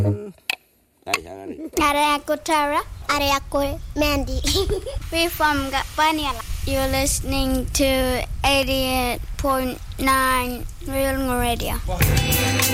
Are aku Tara? Are aku Mandy? We're from Gapaniala. You're listening to 88.9 Real Radio.